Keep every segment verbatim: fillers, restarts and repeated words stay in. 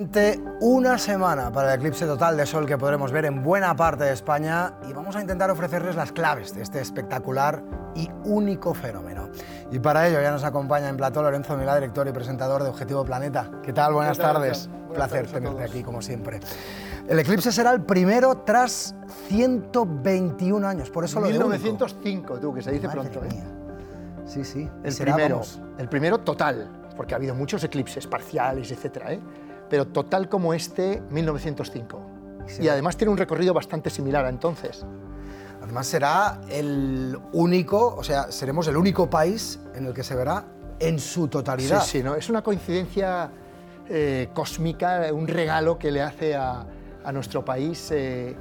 Solamente una semana para el eclipse total de sol que podremos ver en buena parte de España y vamos a intentar ofrecerles las claves de este espectacular y único fenómeno. Y para ello ya nos acompaña en plató Lorenzo Milá, director y presentador de Objetivo Planeta. ¿Qué tal? Buenas tardes. Un placer tenerte aquí, como siempre. El eclipse será el primero tras ciento veintiún años, por eso lo de mil novecientos cinco, tú, que se dice Madre pronto. mía. ¿eh? Sí, sí. El será, primero, vamos, el primero total, porque ha habido muchos eclipses parciales, etcétera, ¿eh? Pero total como este, mil novecientos cinco. Sí. Y además tiene un recorrido bastante similar a entonces. Además será el único, o sea, seremos el único país en el que se verá en su totalidad. Sí, sí, ¿no? Es una coincidencia eh, cósmica, un regalo que le hace a, a nuestro país eh,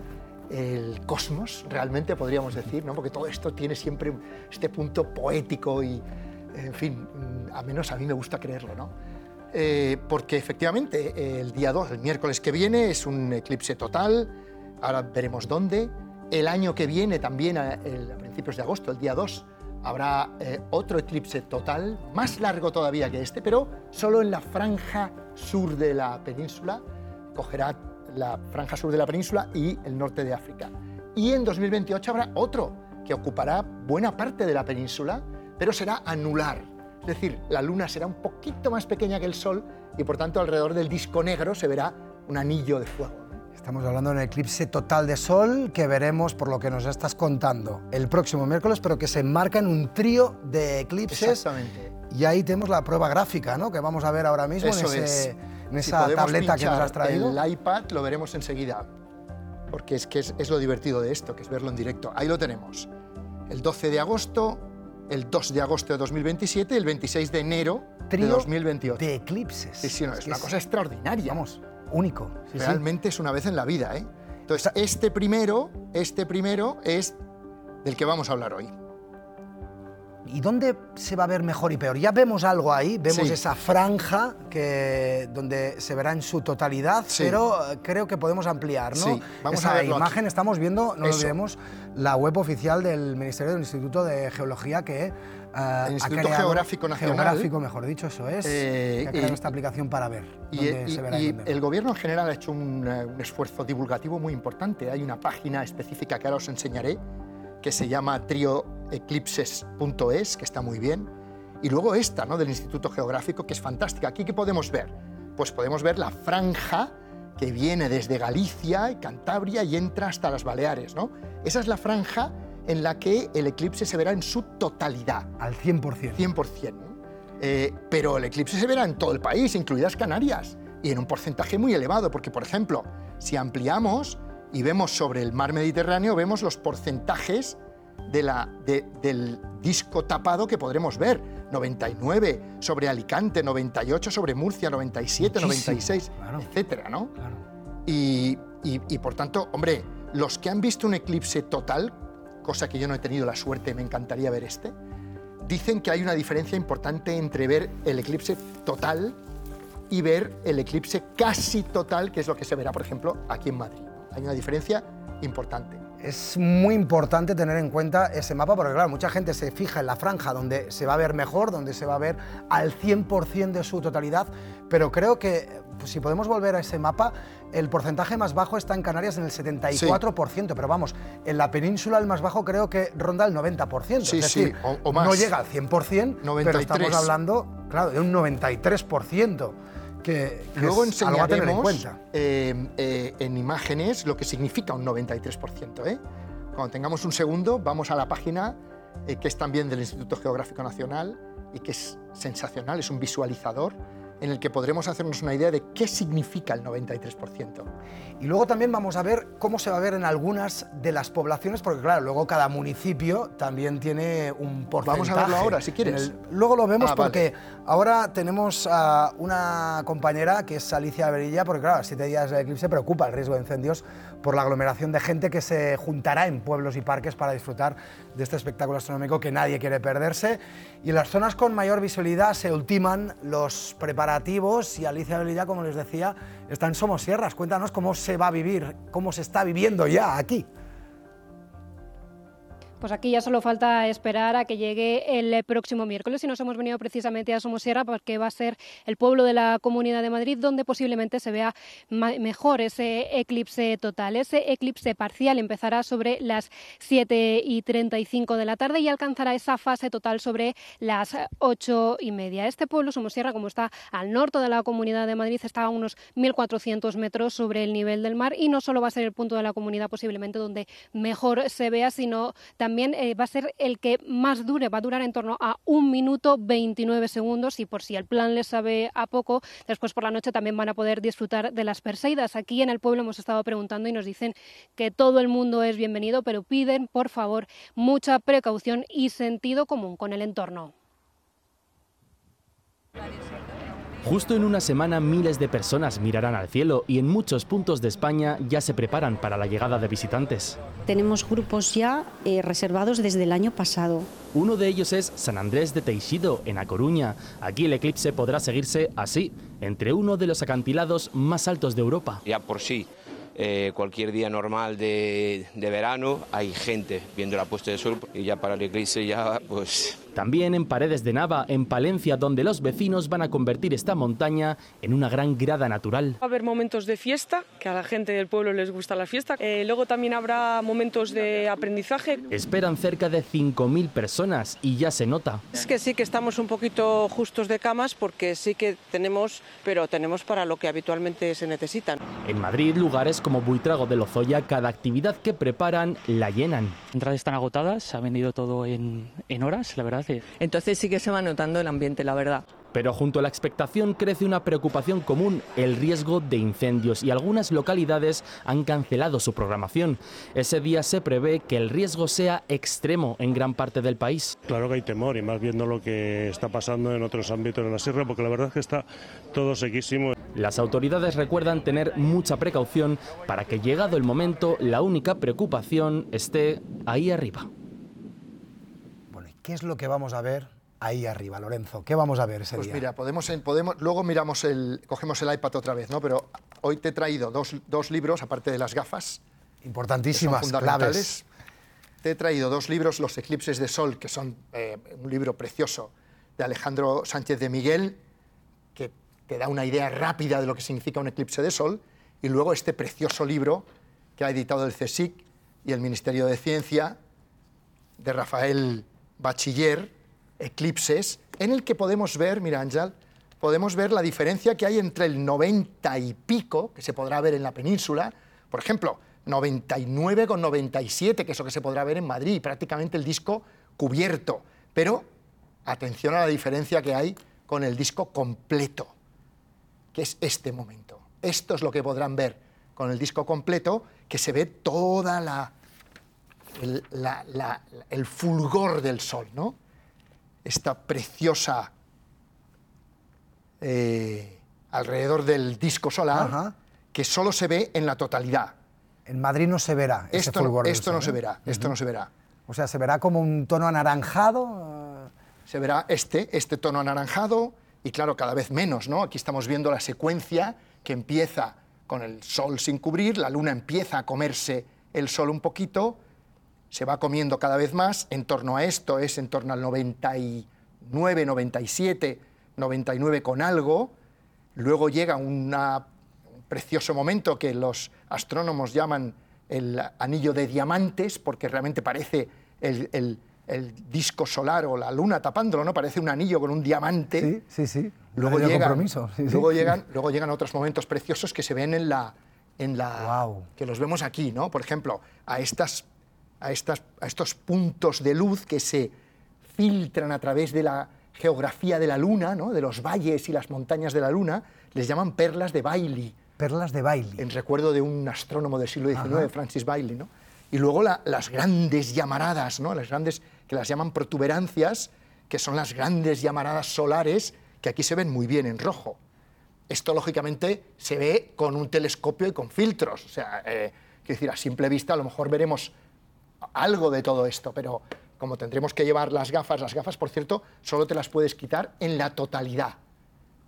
el cosmos, realmente podríamos decir, ¿no? Porque todo esto tiene siempre este punto poético y, en fin, a menos a mí me gusta creerlo, ¿no? Eh, porque efectivamente el día dos, el miércoles que viene, es un eclipse total, ahora veremos dónde. El año que viene también, a, el, a principios de agosto, el día dos, habrá eh, otro eclipse total, más largo todavía que este, pero solo en la franja sur de la península, cogerá la franja sur de la península y el norte de África. Y en dos mil veintiocho habrá otro que ocupará buena parte de la península, pero será anular. Es decir, la luna será un poquito más pequeña que el sol y por tanto alrededor del disco negro se verá un anillo de fuego. Estamos hablando de un eclipse total de sol que veremos, por lo que nos estás contando, el próximo miércoles, pero que se enmarca en un trío de eclipses. Exactamente. Y ahí tenemos la prueba gráfica, ¿no?, que vamos a ver ahora mismo. Eso en, ese, es. en esa si tableta que nos has traído. El iPad lo veremos enseguida, porque es que es, es lo divertido de esto, que es verlo en directo. Ahí lo tenemos. El doce de agosto, el dos de agosto de dos mil veintisiete y el veintiséis de enero Trío de dos mil veintiocho. de eclipses. Sí, sí, no, es, es una es, cosa extraordinaria. Vamos, único. Sí, Realmente sí. es una vez en la vida, ¿eh? Entonces, este primero, este primero es del que vamos a hablar hoy. ¿Y dónde se va a ver mejor y peor? Ya vemos algo ahí, vemos sí. esa franja que, donde se verá en su totalidad, sí. pero creo que podemos ampliar, ¿no? Sí, vamos esa a verlo imagen aquí. Estamos viendo, no Eso. olvidemos, la web oficial del Ministerio del Instituto de Geología que uh, el Instituto ha creado, Geográfico Nacional. Geográfico, mejor dicho, eso es, eh, que ha creado y, esta aplicación para ver y, dónde y, se verá. Y dónde el no. gobierno en general ha hecho un, un esfuerzo divulgativo muy importante. Hay una página específica que ahora os enseñaré, que se llama trio eclipses punto es, que está muy bien. Y luego esta, ¿no?, del Instituto Geográfico, que es fantástica. ¿Aquí qué podemos ver? Pues podemos ver la franja que viene desde Galicia y Cantabria y entra hasta las Baleares, ¿no? Esa es la franja en la que el eclipse se verá en su totalidad. Al cien por cien. cien por cien, ¿no? Eh, pero el eclipse se verá en todo el país, incluidas Canarias, y en un porcentaje muy elevado, porque, por ejemplo, si ampliamos y vemos sobre el mar Mediterráneo, vemos los porcentajes de la, de, del disco tapado que podremos ver. noventa y nueve sobre Alicante, noventa y ocho sobre Murcia, noventa y siete, Muchísimo, noventa y seis, claro. etcétera, ¿no? Claro. Y, y, y, por tanto, hombre, los que han visto un eclipse total, cosa que yo no he tenido la suerte, me encantaría ver este, dicen que hay una diferencia importante entre ver el eclipse total y ver el eclipse casi total, que es lo que se verá, por ejemplo, aquí en Madrid. Hay una diferencia importante. Es muy importante tener en cuenta ese mapa porque, claro, mucha gente se fija en la franja donde se va a ver mejor, donde se va a ver al cien por cien de su totalidad, pero creo que, pues, si podemos volver a ese mapa, el porcentaje más bajo está en Canarias en el setenta y cuatro por ciento, sí. Pero vamos, en la península el más bajo creo que ronda el noventa por ciento, sí, es decir, sí, o, o más. No llega al cien por cien, pero estamos hablando, claro, de un noventa y tres por ciento. Que, que Luego es algo a tener en enseñaremos cuenta. Eh, eh, en imágenes lo que significa un noventa y tres por ciento. ¿eh? Cuando tengamos un segundo, vamos a la página eh, que es también del Instituto Geográfico Nacional y que es sensacional, es un visualizador en el que podremos hacernos una idea de qué significa el noventa y tres por ciento. Y luego también vamos a ver cómo se va a ver en algunas de las poblaciones, porque claro, luego cada municipio también tiene un porcentaje. Vamos a verlo ahora, si quieres. El, luego lo vemos ah, porque vale. ahora tenemos a una compañera que es Alicia Berilla, porque claro, siete días de eclipse preocupa el riesgo de incendios por la aglomeración de gente que se juntará en pueblos y parques para disfrutar de este espectáculo astronómico que nadie quiere perderse. Y en las zonas con mayor visibilidad se ultiman los preparativos y Alicia Berilla, como les decía, está en Somosierras. Cuéntanos cómo se va a vivir, cómo se está viviendo ya aquí. Pues aquí ya solo falta esperar a que llegue el próximo miércoles y nos hemos venido precisamente a Somosierra porque va a ser el pueblo de la Comunidad de Madrid donde posiblemente se vea mejor ese eclipse total. Ese eclipse parcial empezará sobre las siete y treinta y cinco de la tarde y alcanzará esa fase total sobre las ocho y media. Este pueblo, Somosierra, como está al norte de la Comunidad de Madrid, está a unos mil cuatrocientos metros sobre el nivel del mar y no solo va a ser el punto de la comunidad posiblemente donde mejor se vea, sino también También eh, va a ser el que más dure, va a durar en torno a un minuto veintinueve segundos y por si el plan les sabe a poco, después por la noche también van a poder disfrutar de las Perseidas. Aquí en el pueblo hemos estado preguntando y nos dicen que todo el mundo es bienvenido, pero piden, por favor, mucha precaución y sentido común con el entorno. Justo en una semana miles de personas mirarán al cielo y en muchos puntos de España ya se preparan para la llegada de visitantes. Tenemos grupos ya eh, reservados desde el año pasado. Uno de ellos es San Andrés de Teixido, en A Coruña. Aquí el eclipse podrá seguirse así, entre uno de los acantilados más altos de Europa. Ya por sí, eh, cualquier día normal de, de verano hay gente viendo la puesta de sol y ya para el eclipse ya pues... También en Paredes de Nava, en Palencia, donde los vecinos van a convertir esta montaña en una gran grada natural. Va a haber momentos de fiesta, que a la gente del pueblo les gusta la fiesta. Eh, luego también habrá momentos de aprendizaje. Esperan cerca de cinco mil personas y ya se nota. Es que sí que estamos un poquito justos de camas porque sí que tenemos, pero tenemos para lo que habitualmente se necesitan. En Madrid, lugares como Buitrago de Lozoya, cada actividad que preparan la llenan. Las entradas están agotadas, se ha vendido todo en, en horas, la verdad. Entonces sí que se va notando el ambiente, la verdad. Pero junto a la expectación crece una preocupación común, el riesgo de incendios, y algunas localidades han cancelado su programación. Ese día se prevé que el riesgo sea extremo en gran parte del país. Claro que hay temor, y más viendo lo que está pasando en otros ámbitos de la sierra, porque la verdad es que está todo sequísimo. Las autoridades recuerdan tener mucha precaución para que, llegado el momento, la única preocupación esté ahí arriba. ¿Qué es lo que vamos a ver ahí arriba, Lorenzo? ¿Qué vamos a ver ese pues día? Pues mira, podemos, podemos, luego miramos el, cogemos el iPad otra vez, ¿no? Pero hoy te he traído dos, dos libros, aparte de las gafas. Importantísimas, que son fundamentales. Claves. Te he traído dos libros, Los eclipses de sol, que son eh, un libro precioso de Alejandro Sánchez de Miguel, que te da una idea rápida de lo que significa un eclipse de sol, y luego este precioso libro que ha editado el CSIC y el Ministerio de Ciencia, de Rafael Bachiller, Eclipses, en el que podemos ver, mira Ángel, podemos ver la diferencia que hay entre el noventa y pico, que se podrá ver en la península, por ejemplo, noventa y nueve con noventa y siete, que es lo que se podrá ver en Madrid, prácticamente el disco cubierto. Pero atención a la diferencia que hay con el disco completo, que es este momento. Esto es lo que podrán ver con el disco completo, que se ve toda la... El, la, la, el fulgor del sol, ¿no? Esta preciosa eh, alrededor del disco solar. Ajá. Que solo se ve en la totalidad. En Madrid no se verá ese esto fulgor no, del esto sol, no ¿eh? se verá, esto uh-huh. no se verá. O sea, se verá como un tono anaranjado. Se verá este, este tono anaranjado y claro, cada vez menos, ¿no? Aquí estamos viendo la secuencia que empieza con el sol sin cubrir, la luna empieza a comerse el sol un poquito, se va comiendo cada vez más, en torno a esto es en torno al noventa y nueve, noventa y siete, noventa y nueve con algo, luego llega una, un precioso momento que los astrónomos llaman el anillo de diamantes, porque realmente parece el, el, el disco solar o la luna tapándolo, ¿no? Parece un anillo con un diamante. Sí, sí, sí. Luego, llegan, sí, sí. luego, llegan, luego llegan otros momentos preciosos que se ven en la... En la wow. que los vemos aquí, ¿no? Por ejemplo, a estas... A, estas, a estos puntos de luz que se filtran a través de la geografía de la Luna, ¿no? De los valles y las montañas de la Luna, les llaman perlas de Bailey. Perlas de Bailey. En recuerdo de un astrónomo del siglo diecinueve, Ajá. Francis Bailey, ¿no? Y luego la, las grandes llamaradas, ¿no? Las grandes, que las llaman protuberancias, que son las grandes llamaradas solares, que aquí se ven muy bien en rojo. Esto, lógicamente, se ve con un telescopio y con filtros. O sea, eh, quiero decir, a simple vista a lo mejor veremos algo de todo esto, pero como tendremos que llevar las gafas, las gafas, por cierto, solo te las puedes quitar en la totalidad.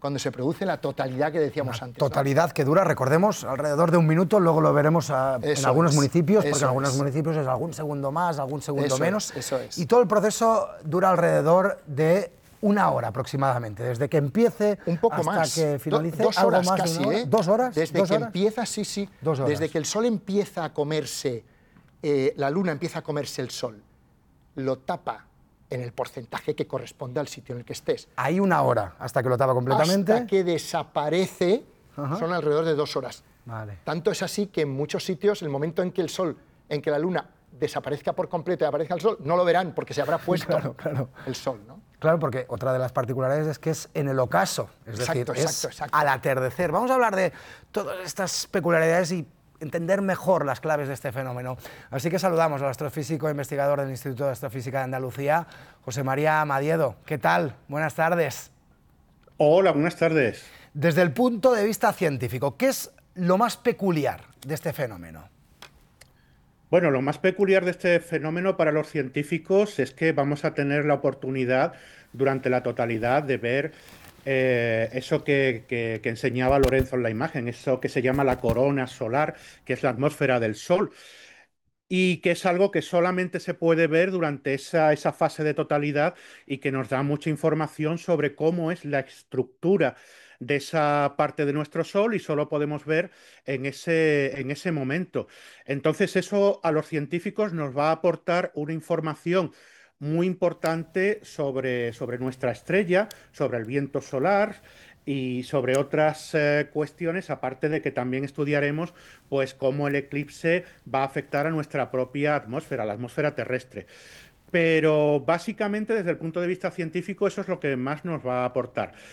cuando se produce la totalidad que decíamos Una antes. totalidad, ¿no?, que dura, recordemos, alrededor de un minuto, luego lo veremos a, en algunos es, municipios, porque en algunos es. municipios es algún segundo más, algún segundo Eso menos. es, eso es. Y todo el proceso dura alrededor de una hora aproximadamente, desde que empiece un poco hasta más. que finalice. Do, dos algo horas más casi, de una hora. ¿eh? ¿Dos horas? Desde ¿Dos que horas? empieza, sí, sí. Dos horas. Desde que el sol empieza a comerse, eh, la luna empieza a comerse el sol, lo tapa en el porcentaje que corresponde al sitio en el que estés. Hay una hora hasta que lo tapa completamente. Hasta que desaparece, Ajá. son alrededor de dos horas. Vale. Tanto es así que en muchos sitios, el momento en que el sol, en que la luna desaparezca por completo y aparezca el sol, no lo verán porque se habrá puesto Claro, claro. el sol, ¿no? Claro, porque otra de las particularidades es que es en el ocaso, es Exacto, decir, exacto, es exacto. al atardecer. Vamos a hablar de todas estas peculiaridades y entender mejor las claves de este fenómeno. Así que saludamos al astrofísico e investigador del Instituto de Astrofísica de Andalucía, José María Madiedo. ¿Qué tal? Buenas tardes. Hola, buenas tardes. Desde el punto de vista científico, ¿qué es lo más peculiar de este fenómeno? Bueno, lo más peculiar de este fenómeno para los científicos es que vamos a tener la oportunidad durante la totalidad de ver eh, eso que, que, que enseñaba Lorenzo en la imagen, eso que se llama la corona solar, que es la atmósfera del Sol, y que es algo que solamente se puede ver durante esa, esa fase de totalidad y que nos da mucha información sobre cómo es la estructura de esa parte de nuestro Sol y solo podemos ver en ese, en ese momento. Entonces eso a los científicos nos va a aportar una información muy importante sobre, sobre nuestra estrella, sobre el viento solar y sobre otras eh, cuestiones, aparte de que también estudiaremos pues cómo el eclipse va a afectar a nuestra propia atmósfera, la atmósfera terrestre. Pero básicamente desde el punto de vista científico eso es lo que más nos va a aportar.